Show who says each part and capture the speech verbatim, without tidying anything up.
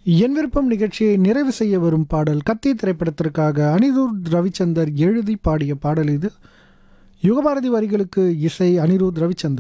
Speaker 1: என் விருப்பம் நிகழ்ச்சியை நிறைவு செய்ய வரும் பாடல் கத்தி திரைப்படத்திற்காக அனிருத் ரவிச்சந்தர் எழுதி பாடிய பாடல் இது. யுகபாரதி வரிகளுக்கு இசை அனிருத் ரவிச்சந்தர்.